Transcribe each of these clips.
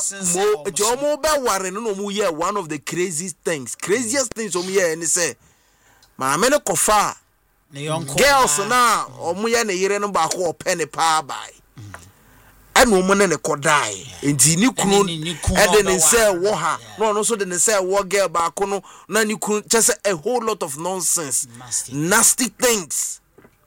omo be ware no mu ye one of the craziest things omo ye any say ma me ne kofa girls na omo ye ne yire no ba ko opene pa bai anu omo ne kodai enti ni kunu e de ne say wo ha no so de ne say wo girl ba ko no na ni kunu just a whole lot of nonsense nasty things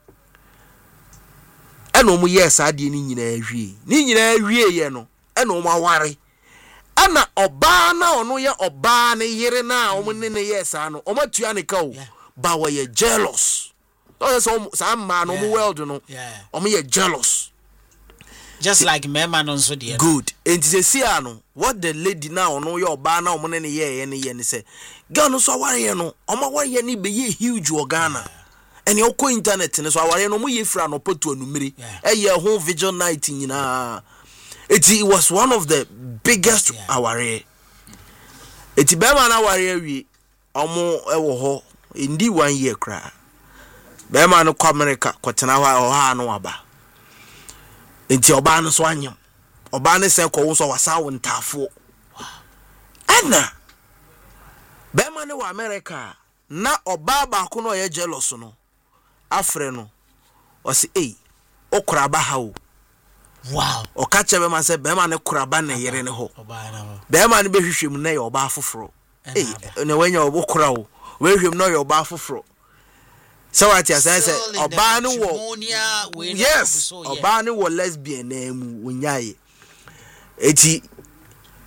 anu omo yes ade ni nyina hwie ye no anu omo aware ana oba na ono ye oba ne yire na omo ne yes ano omo tua ne ka o ba wo ye jealous so some man omo world no omo ye jealous just like me man on so there good and to see ano what the lady now no your ba na omo ne ye say girl no so aware no omo aware ni be ye huge organa and your co internet no so aware no mo ye fra no potu anumiri ye ho vigil night nyina it was one of the biggest aware it be man aware wi omo ewo ho indi 1 year kra be man no kwa America kwotena ha no aba enti oba no so anyam oba ne se ko wo so wasa wo ntafo ana be man no America na oba ba ko no ye jealous no afre no o se okura ba ha o wow o ka chebe man se be man ne kura ba na yere ne ho be man ne be hwehwem na ye oba afoforo ne wanya okura o we hwem no ye oba afoforo so what you say oba no wo yes oba no wo lesbian na mu onyaye eti